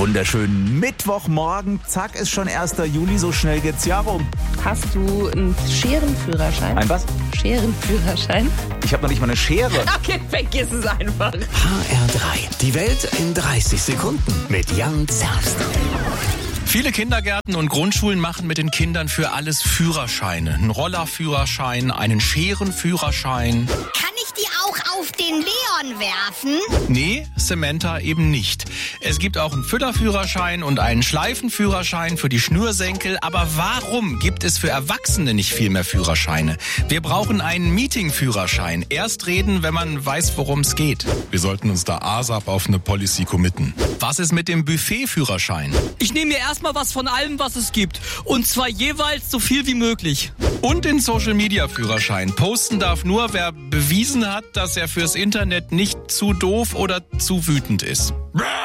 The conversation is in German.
Wunderschönen Mittwochmorgen. Zack, ist schon 1. Juli, so schnell geht's ja rum. Hast du einen Scherenführerschein? Ein was? Scherenführerschein? Ich habe noch nicht mal eine Schere. Okay, vergiss es einfach. HR3, die Welt in 30 Sekunden mit Jan Zerst. Viele Kindergärten und Grundschulen machen mit den Kindern für alles Führerscheine. Einen Rollerführerschein, einen Scherenführerschein. Kann ich die auch auf den Leon werfen? Nee, Samantha eben nicht. Es gibt auch einen Füllerführerschein und einen Schleifenführerschein für die Schnürsenkel. Aber warum gibt es für Erwachsene nicht viel mehr Führerscheine? Wir brauchen einen Meetingführerschein. Erst reden, wenn man weiß, worum es geht. Wir sollten uns da ASAP auf eine Policy committen. Was ist mit dem Buffetführerschein? Ich nehme mir erstmal was von allem, was es gibt. Und zwar jeweils so viel wie möglich. Und den Social-Media-Führerschein. Posten darf nur, wer bewiesen hat, dass er fürs Internet nicht zu doof oder zu wütend ist.